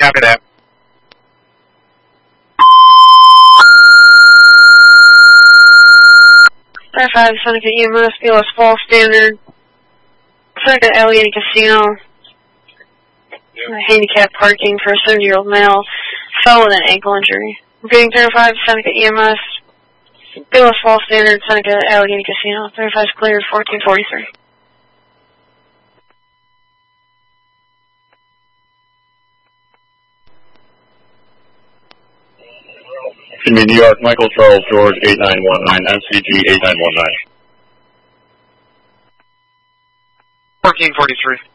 Copy that. Fire 5, Seneca EMS, BLS Fall Standard. Seneca Allegheny Casino. Handicap parking for a 70-year-old male. Fell with an ankle injury. Repeating 35, Seneca EMS. BLS Fall Standard, Seneca Allegheny Casino. 35 is cleared, 1443. New York, Michael Charles George 8919, MCG 8919. 1443.